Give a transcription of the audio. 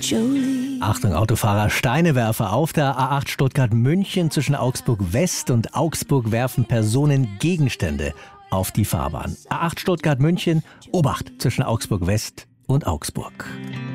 Jolie. Achtung, Autofahrer, Steinewerfer auf der A8 Stuttgart-München zwischen Augsburg West und Augsburg werfen Personen Gegenstände auf die Fahrbahn. A8 Stuttgart-München, Obacht zwischen Augsburg West und Augsburg.